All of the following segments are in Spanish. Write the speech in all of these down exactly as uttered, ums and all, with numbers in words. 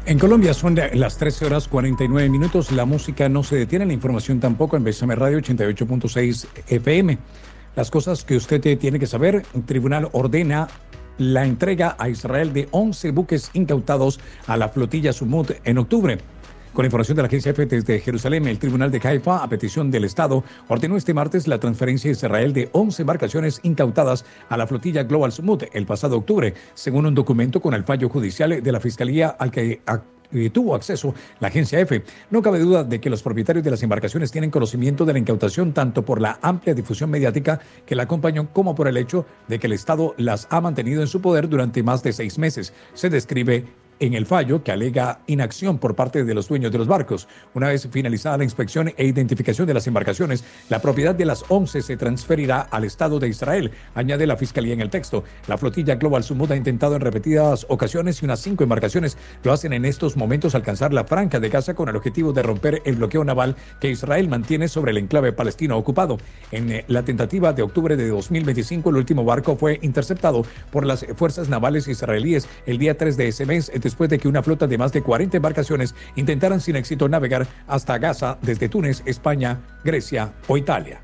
En Colombia son las trece horas cuarenta y nueve minutos. La música no se detiene, la información tampoco en Bésame Radio ochenta y ocho punto seis F M. Las cosas que usted tiene que saber: un tribunal ordena la entrega a Israel de once buques incautados a la flotilla Sumut en octubre. Con información de la agencia EFE desde Jerusalén, el tribunal de Haifa, a petición del Estado, ordenó este martes la transferencia a Israel de once embarcaciones incautadas a la flotilla Global Sumut el pasado octubre, según un documento con el fallo judicial de la Fiscalía al que tuvo acceso la agencia EFE. No cabe duda de que los propietarios de las embarcaciones tienen conocimiento de la incautación tanto por la amplia difusión mediática que la acompañó como por el hecho de que el Estado las ha mantenido en su poder durante más de seis meses. Se describe en el fallo que alega inacción por parte de los dueños de los barcos. Una vez finalizada la inspección e identificación de las embarcaciones, la propiedad de las once se transferirá al Estado de Israel, añade la Fiscalía en el texto. La flotilla Global Sumut ha intentado en repetidas ocasiones y unas cinco embarcaciones lo hacen en estos momentos alcanzar la Franja de Gaza con el objetivo de romper el bloqueo naval que Israel mantiene sobre el enclave palestino ocupado. En la tentativa de octubre de dos mil veinticinco, el último barco fue interceptado por las fuerzas navales israelíes el día tres de ese mes, después de que una flota de más de cuarenta embarcaciones intentaran sin éxito navegar hasta Gaza desde Túnez, España, Grecia o Italia.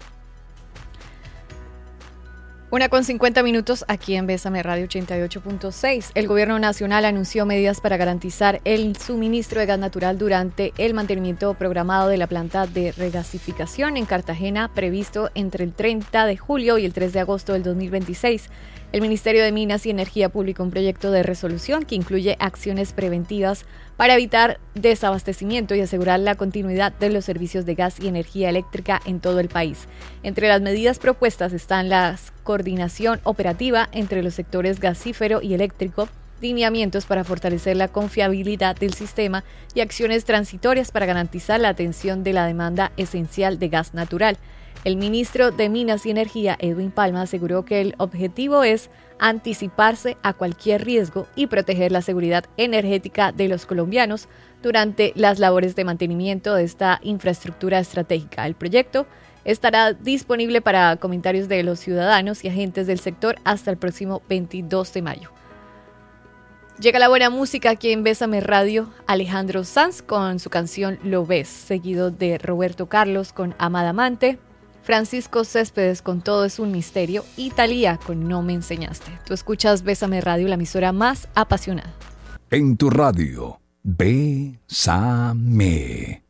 Una con cincuenta minutos aquí en Bésame Radio ochenta y ocho punto seis. El gobierno nacional anunció medidas para garantizar el suministro de gas natural durante el mantenimiento programado de la planta de regasificación en Cartagena, previsto entre el treinta de julio y el tres de agosto del dos mil veintiséis. El Ministerio de Minas y Energía publicó un proyecto de resolución que incluye acciones preventivas para evitar desabastecimiento y asegurar la continuidad de los servicios de gas y energía eléctrica en todo el país. Entre las medidas propuestas están la coordinación operativa entre los sectores gasífero y eléctrico, lineamientos para fortalecer la confiabilidad del sistema y acciones transitorias para garantizar la atención de la demanda esencial de gas natural. El ministro de Minas y Energía, Edwin Palma, aseguró que el objetivo es anticiparse a cualquier riesgo y proteger la seguridad energética de los colombianos durante las labores de mantenimiento de esta infraestructura estratégica. El proyecto estará disponible para comentarios de los ciudadanos y agentes del sector hasta el próximo veintidós de mayo. Llega la buena música aquí en Bésame Radio. Alejandro Sanz con su canción Lo Ves, seguido de Roberto Carlos con Amada Amante, Francisco Céspedes con Todo es un misterio y Thalía con No me enseñaste. Tú escuchas Bésame Radio, la emisora más apasionada. En tu radio, Bésame.